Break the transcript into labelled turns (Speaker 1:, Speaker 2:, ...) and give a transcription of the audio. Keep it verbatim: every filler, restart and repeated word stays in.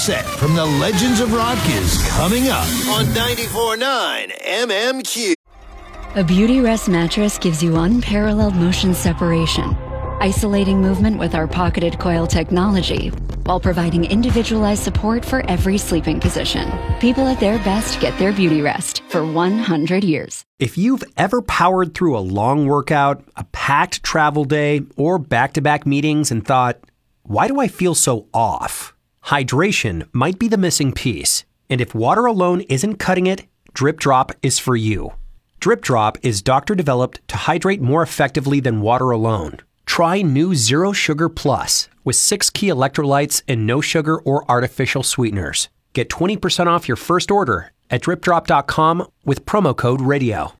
Speaker 1: set from the Legends of Rock is coming up on ninety-four point nine M M Q.
Speaker 2: A Beautyrest mattress gives you unparalleled motion separation, isolating movement with our pocketed coil technology, while providing individualized support for every sleeping position. People at their best get their Beautyrest for one hundred years.
Speaker 3: If you've ever powered through a long workout, a packed travel day, or back-to-back meetings and thought, why do I feel so off? Hydration might be the missing piece. And if water alone isn't cutting it, Drip Drop is for you. Drip Drop is doctor-developed to hydrate more effectively than water alone. Try new Zero Sugar Plus with six key electrolytes and no sugar or artificial sweeteners. Get twenty percent off your first order at drip drop dot com with promo code radio.